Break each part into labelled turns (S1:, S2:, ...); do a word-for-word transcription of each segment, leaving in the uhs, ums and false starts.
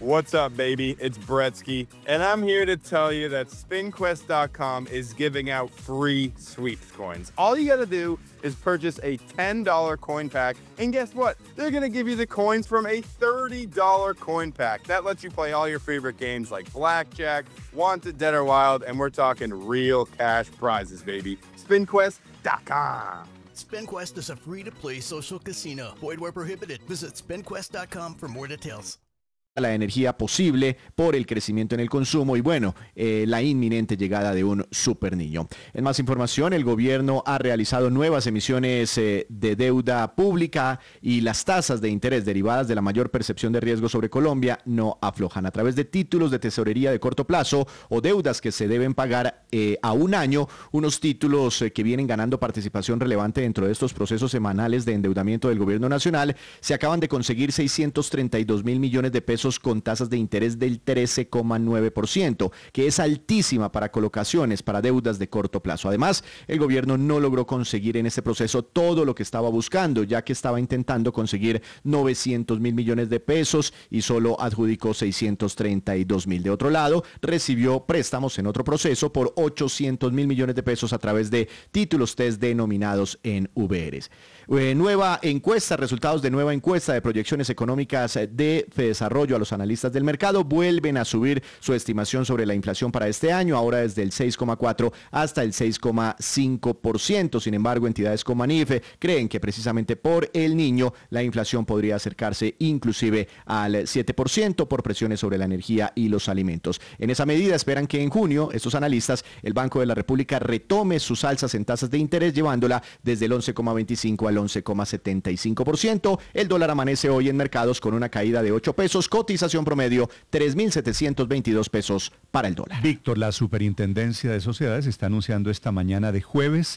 S1: What's up, baby? It's Bretsky, and I'm here to tell you that spin quest dot com is giving out free sweeps coins. All you gotta do is purchase a ten dollar coin pack, and guess what? They're gonna give you the coins from a thirty dollar coin pack. That lets you play all your favorite games like Blackjack, Wanted, Dead or Wild, and we're talking real cash prizes, baby. spin quest dot com.
S2: SpinQuest is a free-to-play social casino. Void where prohibited. Visit spin quest dot com for more details.
S3: La energía posible por el crecimiento en el consumo y bueno, eh, la inminente llegada de un super niño. En más información, el gobierno ha realizado nuevas emisiones eh, de deuda pública y las tasas de interés derivadas de la mayor percepción de riesgo sobre Colombia no aflojan. A través de títulos de tesorería de corto plazo o deudas que se deben pagar eh, a un año, unos títulos eh, que vienen ganando participación relevante dentro de estos procesos semanales de endeudamiento del gobierno nacional, se acaban de conseguir seiscientos treinta y dos mil millones de pesos con tasas de interés del trece coma nueve por ciento, que es altísima para colocaciones para deudas de corto plazo. Además, el gobierno no logró conseguir en este proceso todo lo que estaba buscando, ya que estaba intentando conseguir novecientos mil millones de pesos y solo adjudicó seiscientos treinta y dos mil. De otro lado, recibió préstamos en otro proceso por ochocientos mil millones de pesos a través de títulos test denominados en V Rs. Eh, nueva encuesta, resultados de nueva encuesta de proyecciones económicas de Fedesarrollo a los analistas del mercado vuelven a subir su estimación sobre la inflación para este año, ahora desde el seis coma cuatro hasta el seis coma cinco por ciento. Sin embargo, entidades como ANIFE creen que precisamente por el niño la inflación podría acercarse inclusive al siete por ciento por presiones sobre la energía y los alimentos. En esa medida esperan que en junio, estos analistas, el Banco de la República retome sus alzas en tasas de interés, llevándola desde el once coma veinticinco al once coma setenta y cinco por ciento. El dólar amanece hoy en mercados con una caída de ocho pesos, cotización promedio tres mil setecientos veintidós pesos para el dólar.
S4: Víctor, la Superintendencia de Sociedades está anunciando esta mañana de jueves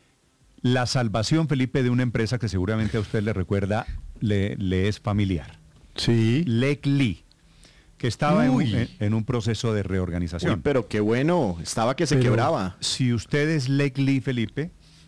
S4: la salvación, Felipe, de una empresa que seguramente a usted le recuerda, le, le es familiar.
S5: Sí.
S4: Legli, que estaba en un, en, en un proceso de reorganización.
S3: Uy, pero qué bueno, estaba que se
S4: pero
S3: quebraba.
S4: Si usted es Legli, Felipe.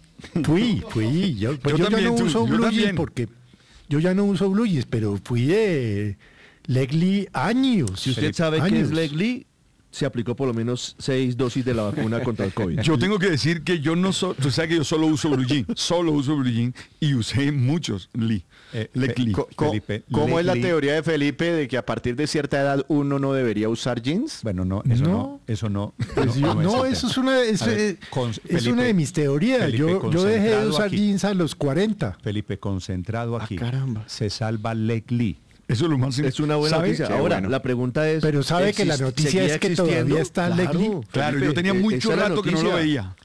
S5: Fui, fui. Yo, pues
S4: yo,
S5: yo
S4: también,
S5: ya no uso
S4: yo
S5: Blue
S4: también.
S5: Jeans porque yo ya no uso Blue Jeans, pero fui de Legli años.
S6: Si usted
S5: Felipe,
S6: sabe
S5: años.
S6: qué es Legli, se aplicó por lo menos seis dosis de la vacuna contra el COVID.
S4: Yo tengo que decir que yo no soy, tú sabes que yo solo uso Blue Jean, solo uso Blue Jean y usé muchos Lee.
S3: Eh,
S4: Legli.
S3: co- co-
S4: Felipe,
S3: ¿Cómo es la
S4: Legli.
S3: teoría de Felipe de que a partir de cierta edad uno no debería usar jeans?
S4: Bueno, no, eso no,
S5: No.
S4: eso no.
S5: Pues yo- no,
S4: el
S5: eso
S4: tema.
S5: es una, es,
S4: A ver,
S5: eh,
S4: con-
S5: es
S4: Felipe,
S5: una de mis teorías.
S4: Felipe,
S5: Yo, yo dejé de
S4: concentrado
S5: usar
S4: aquí.
S5: jeans a los cuarenta.
S4: Felipe, concentrado aquí.
S3: Ah, caramba.
S4: Se salva Legli. Eso es lo más
S6: Es una buena
S4: ¿sabe?
S6: noticia.
S3: Qué
S6: Ahora,
S3: bueno.
S6: la pregunta es...
S5: Pero sabe que la
S6: ¿exist-
S5: noticia
S6: seguía
S5: es que
S6: existiendo?
S5: todavía está
S6: Claro,
S5: Legli.
S4: Claro,
S6: Felipe,
S4: yo tenía
S6: eh,
S4: mucho
S6: esa es la
S4: rato que no lo
S6: noticia.
S4: veía.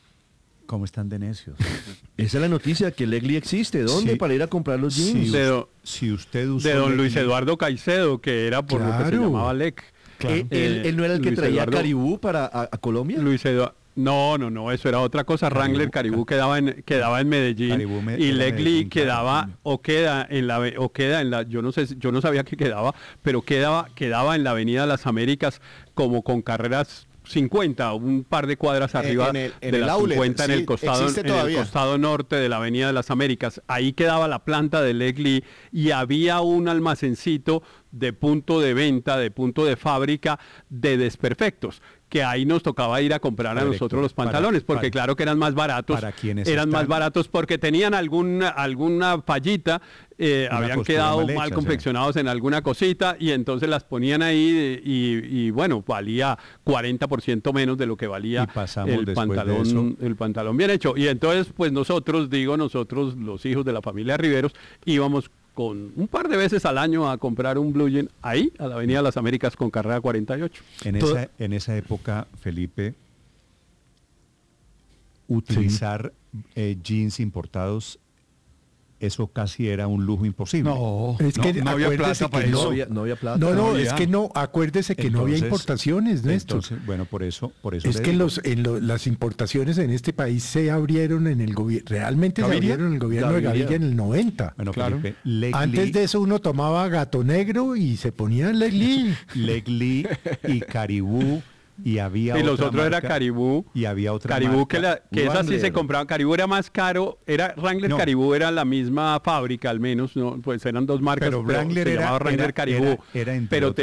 S4: ¿Cómo están de necios?
S6: Esa es la noticia, que Legli existe. ¿Dónde?
S4: Sí.
S6: Para ir a comprar los jeans.
S4: Sí.
S7: De, do-
S4: Si usted usó
S7: de don
S4: Legli-
S7: Luis Eduardo Caicedo, que era por lo que se
S5: Claro.
S7: llamaba L E C.
S4: Claro.
S6: Eh, él, él no era el que
S7: Luis
S6: traía
S7: Eduardo-
S6: Caribú para a, a Colombia.
S7: Luis Eduardo. No, no, no, eso era otra cosa.
S4: Caribú,
S7: Wrangler Caribú quedaba en quedaba en Medellín
S4: Caribú me-
S7: y
S4: era
S7: Legli
S4: Medellín,
S7: quedaba
S4: claro.
S7: o queda en la o queda en la yo no sé, yo no sabía que quedaba, pero quedaba quedaba en la Avenida de las Américas como con carreras cincuenta, un par de cuadras arriba
S3: en el- en
S7: de
S3: el
S7: las
S3: outlet,
S7: cincuenta en
S3: sí,
S7: el costado
S3: existe
S7: en el
S3: todavía.
S7: costado norte de la Avenida de las Américas. Ahí quedaba la planta de Legli y había un almacencito de punto de venta, de punto de fábrica de desperfectos, que ahí nos tocaba ir a comprar a
S4: Correcto.
S7: nosotros los
S4: Para-
S7: pantalones, porque
S4: para-
S7: claro que eran más baratos,
S4: para quienes
S7: eran más
S4: están-
S7: baratos porque tenían alguna, alguna fallita, eh,
S4: Una
S7: habían
S4: costura
S7: quedado
S4: mal
S7: mal,
S4: hecha, sí.
S7: confeccionados en alguna cosita y entonces las ponían ahí y, y, bueno, valía cuarenta por ciento menos de lo que valía
S4: Y pasamos
S7: el
S4: después de
S7: pantalón,
S4: eso.
S7: el pantalón bien hecho. Y entonces, pues nosotros, digo nosotros, los hijos de la familia Riveros, íbamos con un par de veces al año a comprar un blue jean ahí, a la Avenida de las Américas con carrera cuarenta y ocho.
S4: En
S5: Todo-
S4: esa, en esa época, Felipe, utilizar eh, jeans importados, eso casi era un lujo imposible.
S5: No, es
S4: no,
S5: que
S4: no había
S5: acuérdese
S4: plata para
S5: que
S6: no,
S4: eso.
S6: había, no había plata.
S5: No, no,
S4: no
S5: es
S4: había.
S5: que no, acuérdese que no había
S4: Entonces-
S5: importaciones, Néstor.
S4: Entonces, bueno, por eso, por eso
S5: Es
S4: le
S5: que en
S4: digo.
S5: los, en lo- las importaciones en este país se abrieron en el gobierno, realmente se
S4: ¿Gaviria?
S5: abrieron en el gobierno de
S6: Gaviria.
S5: Gaviria en el noventa.
S4: Bueno,
S7: Claro.
S4: Felipe, Legli,
S5: Antes de eso uno tomaba gato negro y se ponía Legli.
S4: Legli y Caribú y había
S7: Y los
S4: otra
S7: otros era
S4: marca,
S7: Caribú.
S4: y había otra
S7: Caribú,
S4: marca.
S7: que, la, que esa sí
S6: Wrangler.
S7: se compraba. Caribú era más caro. Era Wrangler
S4: No.
S7: Caribú era la misma fábrica, al menos. No, pues eran dos marcas.
S4: Pero Wrangler
S7: se
S4: era-
S7: llamaba Wrangler
S4: era-
S7: Caribú.
S4: era- era entre
S7: pero
S4: otras